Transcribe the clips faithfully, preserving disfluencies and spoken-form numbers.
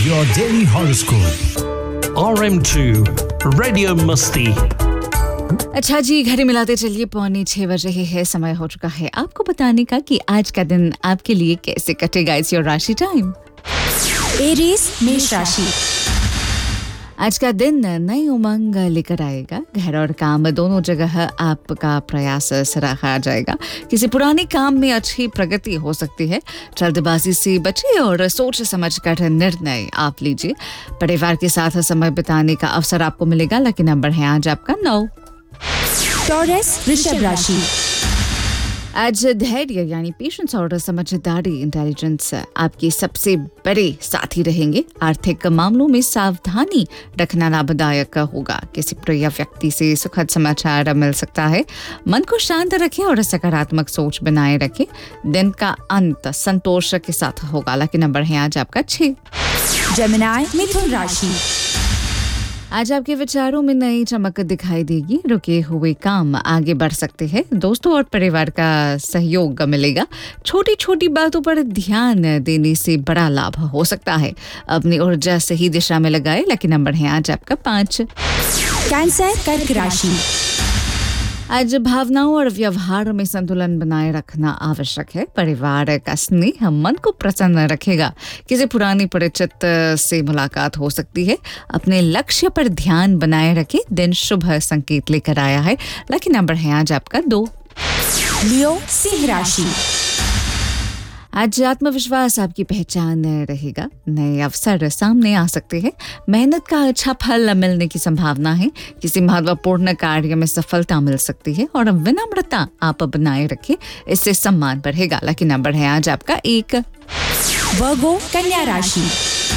your daily horoscope. R M two Radio Musti. अच्छा जी, घड़ी मिलाते चलिए पौने छह बज रहे हैं। समय हो चुका है आपको बताने का कि आज का दिन आपके लिए कैसे कटेगा। इट्स योर राशि टाइम। एरीज मेष राशि। आज का दिन नई उमंग लेकर आएगा। घर और काम दोनों जगह आपका प्रयास सराहा जाएगा। किसी पुराने काम में अच्छी प्रगति हो सकती है। जल्दबाजी से बचिए और सोच समझकर निर्णय आप लीजिए। परिवार के साथ समय बिताने का अवसर आपको मिलेगा। लकी नंबर है आज आपका नौ। टॉरस वृषभ राशि। आज धैर्य यानी पेशेंस और समझदारी इंटेलिजेंस आपके सबसे बड़े साथी रहेंगे। आर्थिक मामलों में सावधानी रखना लाभदायक होगा। किसी प्रिय व्यक्ति से सुखद समाचार मिल सकता है। मन को शांत रखें और सकारात्मक सोच बनाए रखें। दिन का अंत संतोष के साथ होगा। लकी नंबर है आज आपका छह। जेमिनी मिथुन राशि। आज आपके विचारों में नई चमक दिखाई देगी। रुके हुए काम आगे बढ़ सकते हैं। दोस्तों और परिवार का सहयोग मिलेगा। छोटी छोटी बातों पर ध्यान देने से बड़ा लाभ हो सकता है। अपनी ऊर्जा सही दिशा में लगाए। लकी नंबर है आज आपका पाँच। कैंसर कर्क राशि। आज भावनाओं और व्यवहार में संतुलन बनाए रखना आवश्यक है। परिवार का स्नेह मन को प्रसन्न रखेगा। किसी पुरानी परिचित से मुलाकात हो सकती है। अपने लक्ष्य पर ध्यान बनाए रखें। दिन शुभ संकेत लेकर आया है। लकी नंबर है आज आपका दो। लियो सिंह राशि। आज आत्मविश्वास आपकी पहचान रहेगा। नए अवसर सामने आ सकते हैं। मेहनत का अच्छा फल मिलने की संभावना है। किसी महत्वपूर्ण कार्य में सफलता मिल सकती है और विनम्रता आप बनाए रखें। इससे सम्मान बढ़ेगा। लकी नंबर है आज आपका एक। वर्गो कन्या राशि।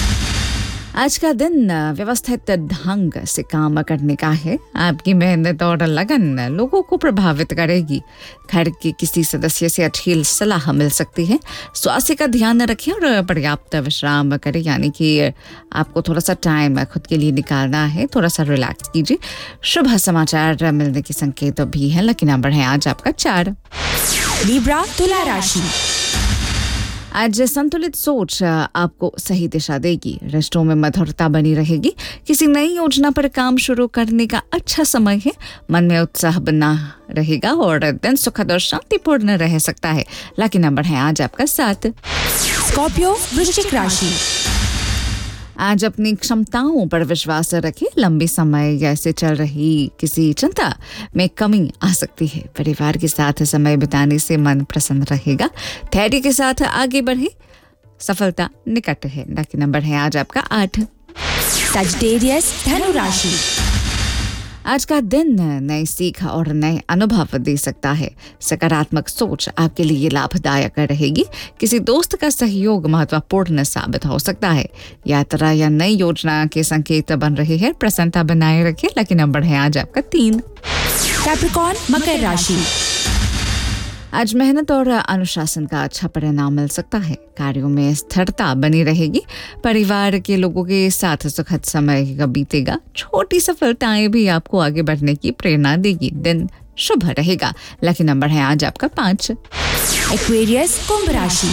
आज का दिन व्यवस्थित ढंग से काम करने का है। आपकी मेहनत और लगन लोगों को प्रभावित करेगी। घर के किसी सदस्य से अच्छी सलाह मिल सकती है। स्वास्थ्य का ध्यान रखें और पर्याप्त विश्राम करें। यानी कि आपको थोड़ा सा टाइम खुद के लिए निकालना है। थोड़ा सा रिलैक्स कीजिए। शुभ समाचार मिलने के संकेत भी है। लकी नंबर है आज आपका चार। लिब्रा तुला राशि। आज संतुलित सोच आपको सही दिशा देगी। रिश्तों में मधुरता बनी रहेगी। किसी नई योजना पर काम शुरू करने का अच्छा समय है। मन में उत्साह बना रहेगा और दिन सुखद और शांतिपूर्ण रह सकता है। लकी नंबर है आज आपका सात। स्कॉर्पियो वृश्चिक राशि। आज अपनी क्षमताओं पर विश्वास रखें। लंबे समय से चल रही किसी चिंता में कमी आ सकती है। परिवार के साथ समय बिताने से मन प्रसन्न रहेगा। धैर्य के साथ आगे बढ़े। सफलता निकट है। लकी नंबर है आज आपका आठ। सजिटेरियस धनु राशि। आज का दिन नई सीख और नए अनुभव दे सकता है। सकारात्मक सोच आपके लिए लाभदायक रहेगी। किसी दोस्त का सहयोग महत्वपूर्ण साबित हो सकता है। यात्रा या नई योजना के संकेत बन रहे हैं। प्रसन्नता बनाए रखें। लकी नंबर है आज आपका तीन। कैप्रिकॉर्न मकर राशि। आज मेहनत और अनुशासन का अच्छा परिणाम मिल सकता है। कार्यों में स्थिरता बनी रहेगी। परिवार के लोगों के साथ सुखद समय बीतेगा। छोटी सफलताएं भी आपको आगे बढ़ने की प्रेरणा देगी। दिन शुभ रहेगा। लकी नंबर है आज आपका पाँच। एक्वेरियस कुंभ राशि।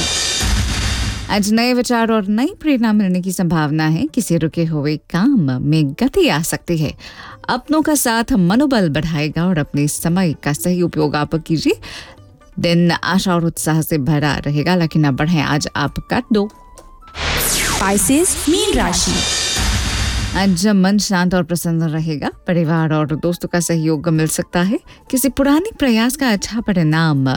आज नए विचार और नई प्रेरणा मिलने की संभावना है। किसी रुके हुए काम में गति आ सकती है। अपनों का साथ मनोबल बढ़ाएगा और अपने समय का सही उपयोग आप कीजिए। दिन आशा और उत्साह से भरा रहेगा। लकी नंबर है आज आपका दो। पाइसेस मीन राशि। आज मन शांत और प्रसन्न रहेगा। परिवार और दोस्तों का सहयोग मिल सकता है। किसी पुराने प्रयास का अच्छा परिणाम